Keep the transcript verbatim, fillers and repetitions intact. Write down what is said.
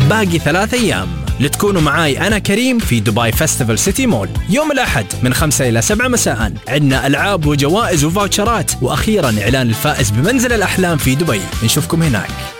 باقي ثلاث أيام لتكونوا معاي أنا كريم في دبي فيستيفال سيتي مول يوم الأحد من خمسة إلى سبعة مساء. عندنا ألعاب وجوائز وفاوتشرات، وأخيرا إعلان الفائز بمنزل الأحلام في دبي. نشوفكم هناك.